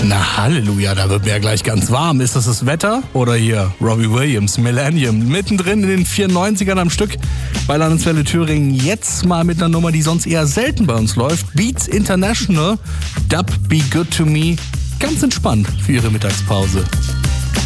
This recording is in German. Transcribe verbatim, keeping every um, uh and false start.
Na Halleluja, da wird mir ja gleich ganz warm. Ist das das Wetter? Oder hier Robbie Williams, Millennium, mittendrin in den vierundneunzigern am Stück bei Landeswelle Thüringen. Jetzt mal mit einer Nummer, die sonst eher selten bei uns läuft. Beats International, Dub Be Good To Me. Ganz entspannt für Ihre Mittagspause.